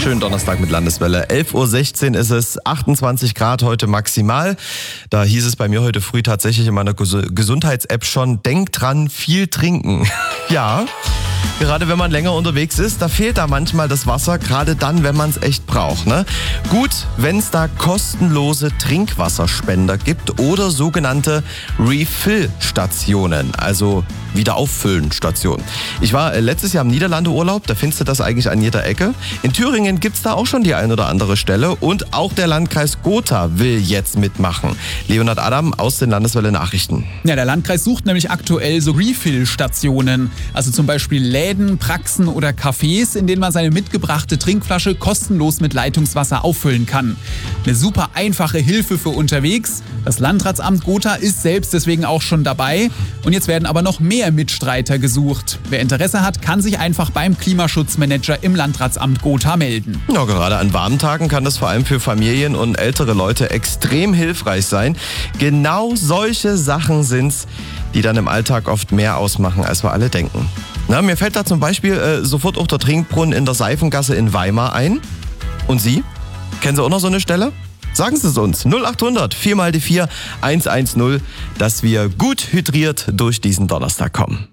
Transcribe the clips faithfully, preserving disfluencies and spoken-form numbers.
Schönen Donnerstag mit Landeswelle. elf Uhr sechzehn ist es, achtundzwanzig Grad heute maximal. Da hieß es bei mir heute früh tatsächlich in meiner Ges- Gesundheits-App schon, denk dran, viel trinken. Ja, gerade wenn man länger unterwegs ist, da fehlt da manchmal das Wasser, gerade dann, wenn man es echt braucht. Ne? Gut, wenn es da kostenlose Trinkwasserspender gibt oder sogenannte Refill-Stationen, also Wiederauffüllen-Stationen. Ich war äh, letztes Jahr im Niederlande-Urlaub, da findest du das eigentlich an jeder Ecke. In Thüringen gibt's da auch schon die ein oder andere Stelle und auch der Landkreis Gotha will jetzt mitmachen. Leonhard Adam aus den Landeswelle Nachrichten. Ja, der Landkreis sucht nämlich aktuell so Refill-Stationen, also zum Beispiel Läden, Praxen oder Cafés, in denen man seine mitgebrachte Trinkflasche kostenlos mit Leitungswasser auffüllen kann. Eine super einfache Hilfe für unterwegs. Das Landratsamt Gotha ist selbst deswegen auch schon dabei. Und jetzt werden aber noch mehr Mitstreiter gesucht. Wer Interesse hat, kann sich einfach beim Klimaschutzmanager im Landratsamt Gotha melden. Ja, gerade an warmen Tagen kann das vor allem für Familien und ältere Leute extrem hilfreich sein. Genau solche Sachen sind's, die dann im Alltag oft mehr ausmachen, als wir alle denken. Na, mir fällt da zum Beispiel äh, sofort auch der Trinkbrunnen in der Seifengasse in Weimar ein. Und Sie? Kennen Sie auch noch so eine Stelle? Sagen Sie es uns. null acht hundert vier mal die vier eins eins null, dass wir gut hydriert durch diesen Donnerstag kommen.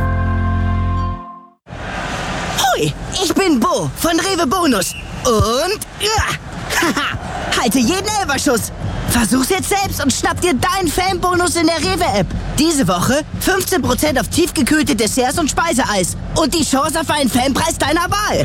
Hui, ich bin Bo von Rewe Bonus. Und ja, haha, halte jeden Elferschuss. Versuch's jetzt selbst und schnapp dir deinen Fanbonus in der Rewe-App. Diese Woche fünfzehn Prozent auf tiefgekühlte Desserts und Speiseeis. Und die Chance auf einen Fanpreis deiner Wahl.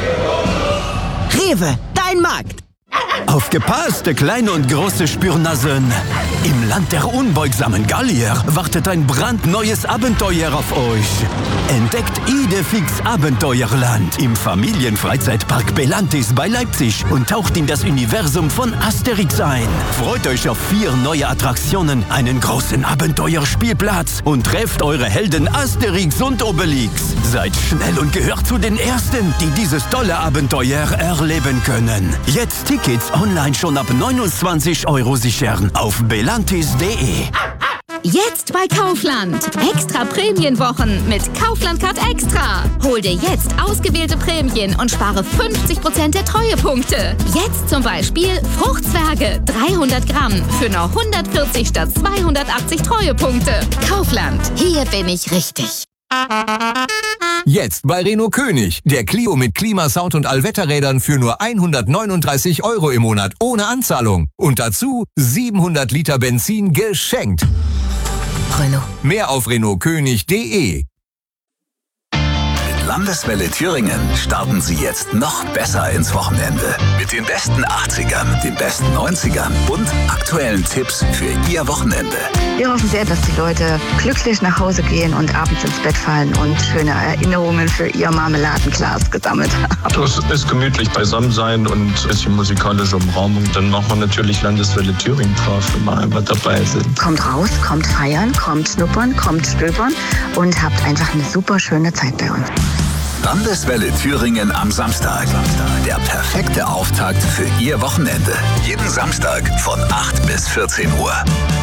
Rewe, dein Markt. Aufgepasst, kleine und große Spürnasen! Im Land der unbeugsamen Gallier wartet ein brandneues Abenteuer auf euch. Entdeckt Idefix Abenteuerland im Familienfreizeitpark Belantis bei Leipzig und taucht in das Universum von Asterix ein. Freut euch auf vier neue Attraktionen, einen großen Abenteuerspielplatz und trefft eure Helden Asterix und Obelix. Seid schnell und gehört zu den Ersten, die dieses tolle Abenteuer erleben können. Jetzt Tickets online schon ab neunundzwanzig Euro sichern auf belantis punkt de. Jetzt bei Kaufland. Extra Prämienwochen mit Kaufland Card Extra. Hol dir jetzt ausgewählte Prämien und spare fünfzig Prozent der Treuepunkte. Jetzt zum Beispiel Fruchtzwerge dreihundert Gramm für nur hundertvierzig statt zweihundertachtzig Treuepunkte. Kaufland. Hier bin ich richtig. Jetzt bei Renault König. Der Clio mit Klimasound und Allwetterrädern für nur hundertneununddreißig Euro im Monat ohne Anzahlung. Und dazu siebenhundert Liter Benzin geschenkt. Renault. Mehr auf renault könig punkt de. Landeswelle Thüringen starten Sie jetzt noch besser ins Wochenende. Mit den besten achtzigern, den besten neunzigern und aktuellen Tipps für Ihr Wochenende. Wir hoffen sehr, dass die Leute glücklich nach Hause gehen und abends ins Bett fallen und schöne Erinnerungen für ihr Marmeladenglas gesammelt haben. Das ist gemütlich beisammen sein und ein bisschen musikalische Umrahmung. Dann machen wir natürlich Landeswelle Thüringen drauf, wenn wir einmal dabei sind. Kommt raus, kommt feiern, kommt schnuppern, kommt stöbern und habt einfach eine super schöne Zeit bei uns. Landeswelle Thüringen am Samstag. Der perfekte Auftakt für Ihr Wochenende. Jeden Samstag von acht bis vierzehn Uhr.